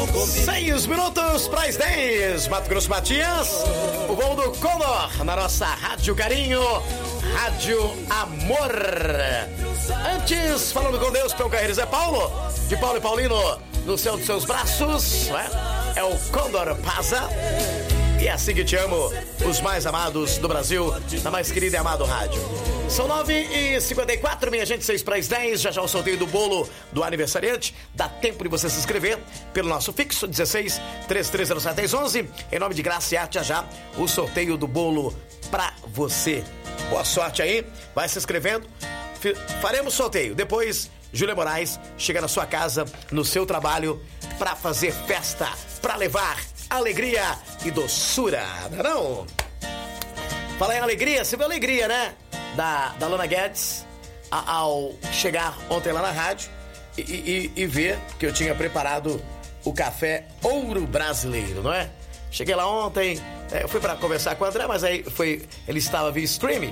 6 minutos para as 10. Mato Grosso Matias, o voo do Condor na nossa Rádio Carinho, Rádio Amor. Antes, falando com Deus, pelo Carreiro Zé Paulo, de Paulo e Paulino, no céu dos seus braços, não é? É o Condor Paza. E é assim que te amo, os mais amados do Brasil, na mais querida e amada rádio. São 9h54, minha gente, 6 para as 10. Já o sorteio do bolo do aniversariante. Dá tempo de você se inscrever pelo nosso fixo, 16 330711. Em nome de Graça e Arte, já o sorteio do bolo pra você. Boa sorte aí, vai se inscrevendo. Faremos sorteio. Depois, Júlia Moraes chega na sua casa, no seu trabalho, pra fazer festa, pra levar alegria e doçura, não? Fala em alegria, você viu a alegria, né? Da Lana Guedes ao chegar ontem lá na rádio e ver que eu tinha preparado o café Ouro Brasileiro, não é? Cheguei lá ontem, eu fui para conversar com o André, mas aí ele estava via streaming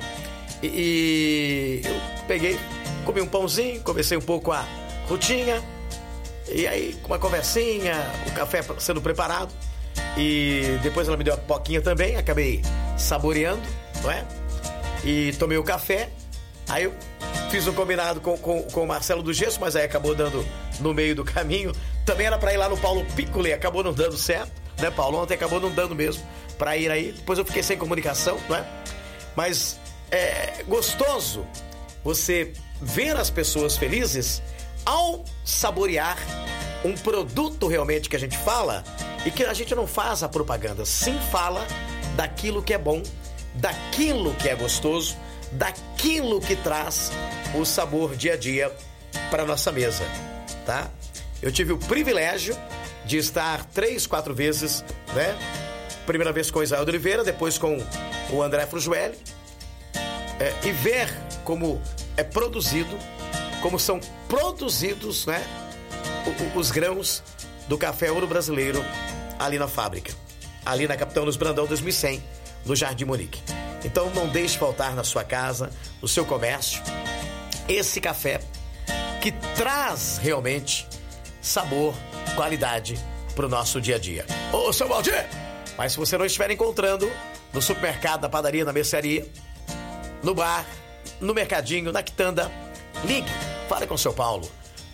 e eu peguei, comi um pãozinho, conversei um pouco a rotinha e aí com uma conversinha, o café sendo preparado. E depois ela me deu a pipoquinha também, acabei saboreando, não é? E tomei o café. Aí eu fiz um combinado com o Marcelo do Gesso, mas aí acabou dando no meio do caminho. Também era pra ir lá no Paulo Piccoli, acabou não dando certo, né, Paulo? Ontem acabou não dando mesmo pra ir aí. Depois eu fiquei sem comunicação, não é? Mas é gostoso você ver as pessoas felizes ao saborear um produto realmente que a gente fala e que a gente não faz a propaganda, sim fala daquilo que é bom, daquilo que é gostoso, daquilo que traz o sabor dia a dia para nossa mesa, tá? Eu tive o privilégio de estar 3, 4 vezes, né? Primeira vez com o Israel de Oliveira, depois com o André Frujueli, e ver como é produzido, como são produzidos, né? Os grãos do café Ouro Brasileiro ali na fábrica, ali na Capitão Luiz Brandão 2100, no Jardim Monique. Então não deixe faltar na sua casa, no seu comércio, esse café que traz realmente sabor, qualidade para o nosso dia a dia. Ô, seu Valdir, mas se você não estiver encontrando no supermercado, na padaria, na mercearia, no bar, no mercadinho, na quitanda, ligue, fale com o seu Paulo.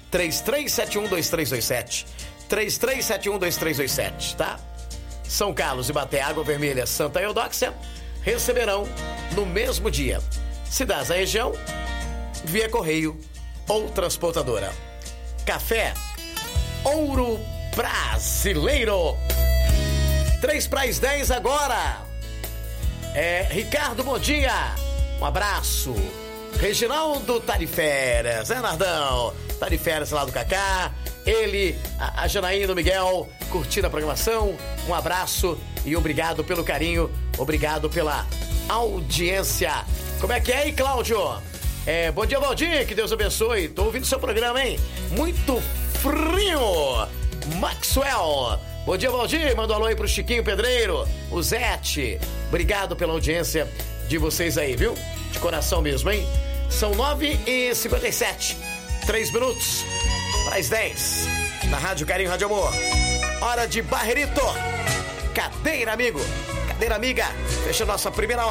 33712327 33712327, tá? São Carlos, Ibaté, Água Vermelha, Santa Eudóxia receberão no mesmo dia. Cidades da região, via correio ou transportadora. Café Ouro Brasileiro. 3 para as 10 agora. Ricardo, bom dia. Um abraço. Reginaldo tá de férias, Nardão? Tá de férias lá do Cacá. Ele, a Janaína, o Miguel, curtindo a programação. Um abraço e obrigado pelo carinho, obrigado pela audiência. Como é que é aí, Cláudio? Bom dia, Valdir, que Deus abençoe. Tô ouvindo seu programa, hein? Muito frio. Maxwell. Bom dia, Valdir. Manda um alô aí pro Chiquinho Pedreiro, o Zete. Obrigado pela audiência de vocês aí, viu? De coração mesmo, hein? São 9h57, 3 minutos para as 10, na Rádio Carinho, Rádio Amor. Hora de Barreirito. Cadeira, amigo. Cadeira, amiga. Fecha nossa primeira hora.